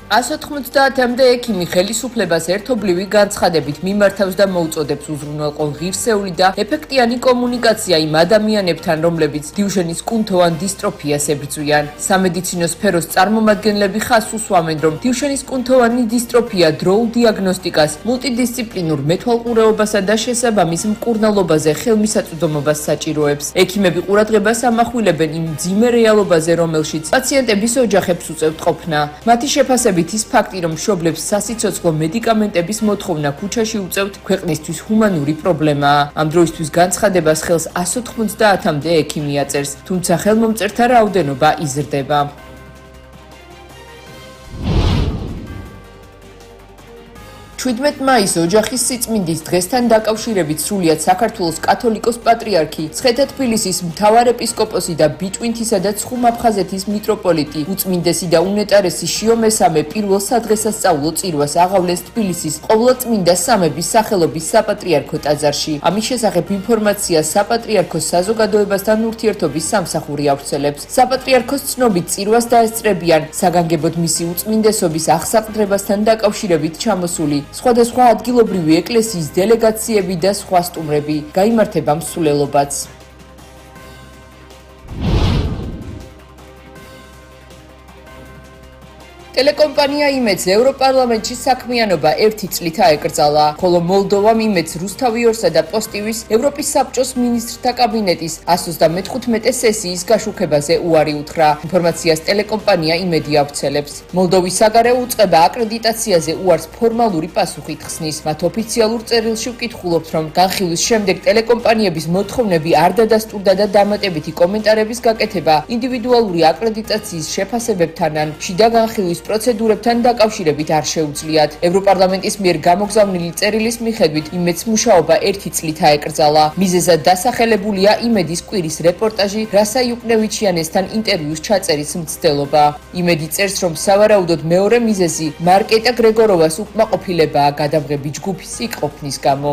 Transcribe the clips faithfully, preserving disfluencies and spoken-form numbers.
ასი ოცდაათამდე ექიმი ხელისუფლებას ერთობლივი განცხადებით მიმართავს და მოუწოდებს უზრუნველყო ღირსეული და ეფექტიანი კომუნიკაცია იმ ადამიანებთან, რომლებიც დიუშენის კუნთოვან დისტროფიას ებრძვიან. სამედიცინო სფეროს წარმომადგენლები ხაზს უსვამენ, რომ დიუშენის კუნთოვანი დისტროფია დროულ დიაგნოსტიკას, მულტიდისციპლინურ მეთვალყურეობასა და შესაბამის მკურნალობაზე ხელმისაწვდომობას საჭიროებს. ექიმები ყურადღებას ამახვილებენ იმ მძიმე რეალობაზე, რომელშიც პაციენტების ოჯახებს უწევთ ყოფნა. მათი შეფასებით ის ფაქტი, რომ მშობლებს სასიცოცხლო მედიკამენტების მოთხოვნა ქუჩაში უწევთ, ქვეყნისთვის ჰუმანური პრობლემაა. ამ დროისთვის განცხადებას ხელს ასი ოცდაათამდე ექიმი აწერს, თუმცა ხელმომწერთა რაოდენობა იზრდება. შვიდმეტ მაისს ოჯახის სიწმინდის დღესთან დაკავშირებით სრულიად საქართველოს კათოლიკოს პატრიარქი, მცხეთა-თბილისის მთავარეპისკოპოსი და ბიჭვინთისა და ცხუმ-აფხაზეთის მიტროპოლიტი, უწმინდესი და უნეტარესი შიო მესამე პირველ სადღესასწაულო წირვას აღავლენს თბილისის ყოვლადწმინდა სამების სახელობის საპატრიარქო ტაძარში. ამის შესახებ ინფორმაციას საპატრიარქოს საზოგადოებასთან ურთიერთობის სამსახური ავრცელებს. საპატრიარქოს ცნობით წირვას დაესწრებიან საგანგებოდ მისი უწმინდესობის აღსაყდრებასთან დაკავშირებით ჩამოსული სხვადასხვა ადგილობრივი ეკლესიის დელეგაციები და სხვა სტუმრები. გაიმართება მსვლელობაც. ტელეკომპანია იმედს ევროპარლამენტში საქმიანობა ერთი წლით აეკრძალა, ხოლო მოლდოვამ იმედს რუსთავი-ორსა და პოსტივის ევროპის საბჭოს მინისტრთა კაბინეტის ასი ოცდამეხუთმეტე სესიის გაშუქებაზე უარი უთხრა. ინფორმაციას ტელეკომპანია იმედი ავრცელებს. მოლდოვის საგარეო უწყება აკრედიტაციაზე უარს ფორმალური პასუხით ხსნის. მათ ოფიციალურ წერილში ვკითხულობთ, რომ განხილვის შემდეგ ტელეკომპანიების მოთხოვნები არ დადასტურდა და დამატებითი კომენტარების გაკეთება ინდივიდუალური აკრედიტაციის შეფასებებთან ან შიდა განხილვის პროცედურებთან დაკავშირებით არ შეუძლიათ. ევროპარლამენტის მიერ გამოგზავნილი წერილის მიხედვით იმედს მუშაობა ერთი წლით აეკრძალა. მიზეზად დასახელებულია იმედის კვირის რეპორტაჟი რასა იუკნევიჩიანესთან ინტერვიუს ჩაწერის მცდელობა. იმედი წერს, რომ სავარაუდოდ მეორე მიზეზი მარკეტა გრეგოროვას უკმაყოფილებაა გადამღები ჯგუფის იქ-ყოფნის გამო.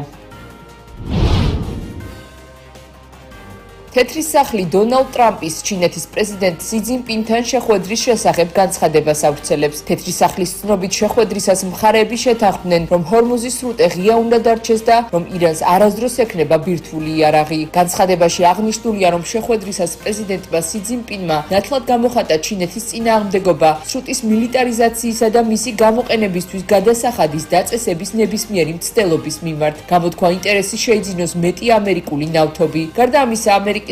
თეთრი სახლი დონალდ ტრამპის ჩინეთის პრეზიდენტ სი ძინპინთან შეხვედრის შესახებ განცხადებას ავრცელებს. თეთრი სახლის ცნობით შეხვედრისას მხარეები შეთანხმდნენ, რომ ჰორმუზის სრუტე ღია უნდა დარჩეს და რომ ირანს არასდროს ექნება ბირთვული იარაღი. განცხადებაში აღნიშნულია, რომ შეხვედრისას პრეზიდენტმა სი ძინპინმა ნათლად გამოხატა ჩინეთის წინააღმდეგობა სრუტის მილიტარიზაციისა და მისი გამოყენებისთვის გადასახადის დაწესების ნებისმიერი მცდელობის მიმართ. გამოთქვა ინტერესი შეიძინოს მეტი ამერიკული ნავთობი. გარდა ამისა, ამერიკა